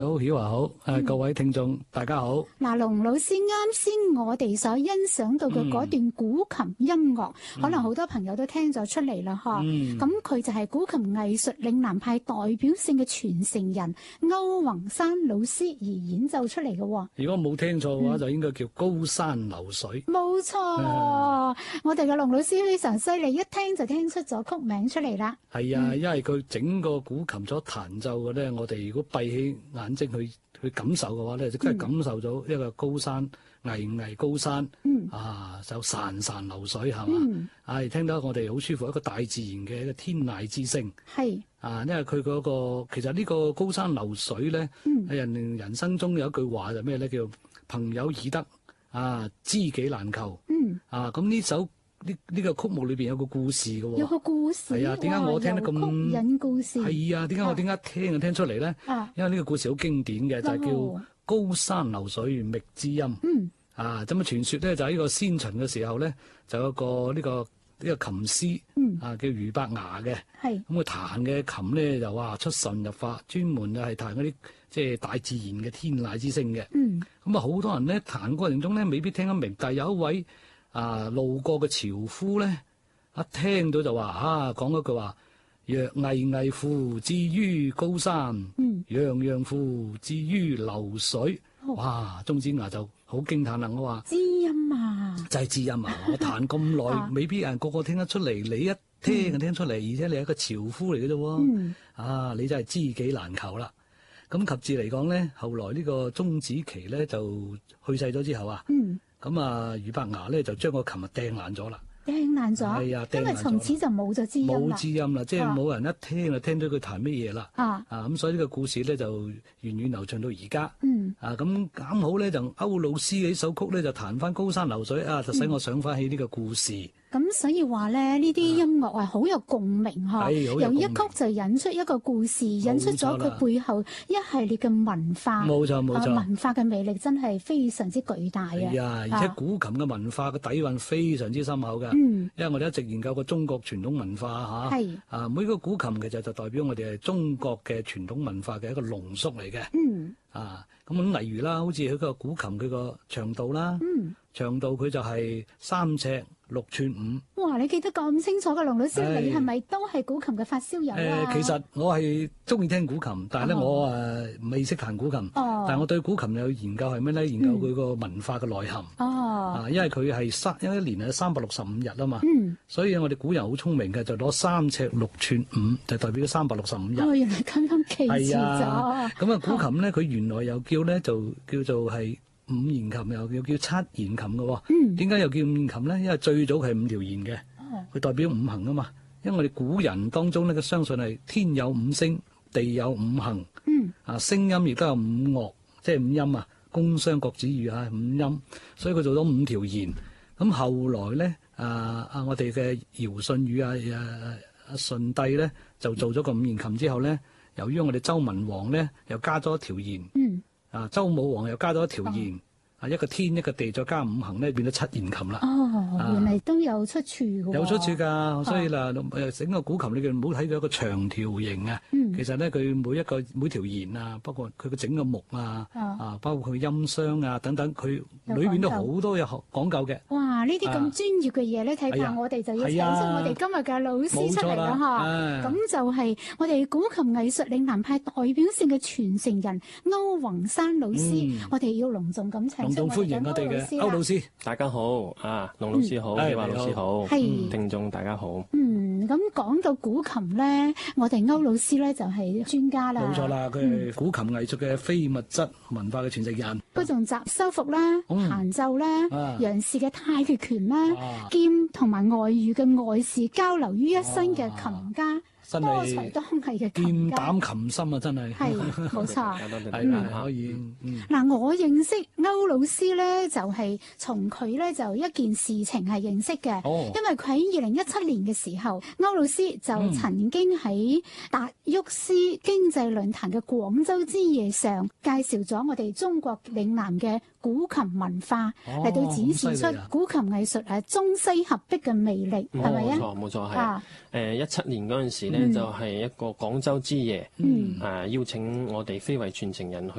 好，曉華好，各位聽眾大家好。 嗱，龍老師啱先我哋所欣賞到嘅嗰段古琴音樂，可能好多朋友都聽咗出嚟啦，咁佢就係古琴藝術嶺南派代表性嘅傳承人歐宏山老師而演奏出嚟嘅。 如果冇聽錯嘅話，就應該叫高山流水。 冇錯，我哋嘅龍老師非常犀利，一聽就聽出咗曲名出嚟啦。 係啊，因為佢整個古琴所彈奏嘅咧，我哋如果閉起眼睛去感受嘅話咧，就真係感受到一個高山巍高山，就潺潺流水係嘛，聽到我哋好舒服，一個大自然嘅一個天籟之聲。係因為佢嗰個其實呢個高山流水咧，喺人生中有一句話就咩咧，叫朋友易得知己難求。咁呢首呢個曲目裏邊有個故事嘅喎，有個故事係啊，點解我聽得咁曲引故事？ 係啊，點解我聽就聽出嚟咧？因為呢個故事好經典嘅，就係叫高山流水覓知音。咁啊傳說咧就喺呢個先秦嘅時候咧，就有個呢個琴師叫俞伯牙嘅。咁佢彈嘅琴咧就話出神入化，專門就係彈嗰啲即係大自然嘅天籟之聲嘅。咁好多人咧彈過程中咧未必聽得明，但係有一位路過嘅樵夫咧，一聽到就話講嗰句話：若巍乎至於高山，洋洋乎至於流水。哇！鐘子牙就好驚嘆啦！我話知音啊， 就係知音啊！我彈咁耐，未必人個個聽得出嚟，你一聽就聽出嚟，而且你係一個樵夫嚟嘅啫喎。你真係知己難求啦！咁及至嚟講咧，後來呢個鐘子期咧就去世咗之後咁俞伯牙咧就將個琴掟爛咗啦，掟爛咗，係啊，因為從此就冇咗知音啦，冇知音啦，即係冇人一聽就聽到佢彈乜嘢啦，咁所以呢個故事咧就源遠流長到而家，咁啱好咧就歐老師嘅呢首曲咧就彈翻高山流水就使我想翻起呢個故事。咁所以話咧，呢啲音樂係好有共鳴由一曲就引出一個故事，引出咗佢背後一系列嘅文化。冇錯，文化嘅魅力真係非常之巨大嘅。係啊，而且古琴嘅文化嘅底蘊非常之深厚嘅。因為我哋一直研究過中國傳統文化每個古琴其實就代表我哋係中國嘅傳統文化嘅一個濃縮嚟嘅。咁例如啦，好似佢個古琴佢個長度啦，長度佢就係3尺6寸5。哇！你記得咁清楚嘅，龍老師，你係咪都係古琴嘅發燒友啊？ 其實我係中意聽古琴，但係咧我未識彈古琴。但係我對古琴有研究係咩咧？研究佢個文化嘅內涵。因為佢係一年係365日啊嘛。所以我哋古人好聰明嘅，就攞3尺6寸5，就代表咗365日。原來咁樣記住咗。咁古琴咧，佢原來又就叫做係5弦琴，又叫7弦琴嘅。點解又叫5弦琴咧？因為最早係5條弦嘅，佢代表五行啊嘛。因為我哋古人當中咧，佢相信係天有5聲，地有5行，聲音亦都有5樂，即係5音宮商角徵羽5音，所以佢做咗5條弦。咁後來咧，我哋嘅堯舜禹舜帝咧就做咗個5弦琴之後咧，由於我哋周文王咧又加咗一條弦。周武王又加咗一條弦，一個天一個地，再加5行咧，變咗7弦琴啦。原嚟都有出處嘅。有出處㗎，所以整個古琴你唔好睇到一個長條形其實咧佢每條弦包括佢嘅整個木包括佢音箱等等，佢裏邊都好多有講究嘅。哇！呢啲咁專業嘅嘢咧，睇怕我哋就要請出我哋今日嘅老師出嚟啦咁就係我哋古琴藝術嶺南派代表性嘅傳承人歐宏山老師。我哋要隆重咁請出我哋嘅歐老師。 大家好龍老師好，曉華老師好，聽眾大家好。 咁講到古琴咧，我哋歐老師咧就係專家啦。 冇錯啦，佢係古琴藝術嘅非物質文化嘅傳承人。 佢仲集修復啦、彈奏啦、楊氏嘅太極拳啦、兼同埋外語嘅外事交流於一身嘅琴家。多才多藝嘅琴家， 劍膽琴心真係。 係冇錯， 可以。 我認識歐老師咧，就係從佢咧就一件事情係認識嘅。因為佢喺2017年嘅時候，歐老師就曾經喺達沃斯經濟論壇嘅廣州之夜上介紹咗我哋中國嶺南嘅古琴文化，嚟到展示出古琴藝術中西合璧嘅魅力，係咪啊？ 冇錯，係。17年嗰陣時咧， 就係一個廣州之夜，邀請我哋非遺傳承人去